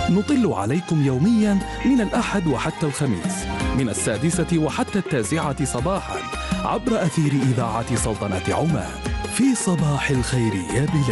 نطل عليكم يوميا من الأحد وحتى الخميس من 6 وحتى 9 صباحا عبر أثير إذاعة سلطنة عمان في صباح الخير يا بلاد.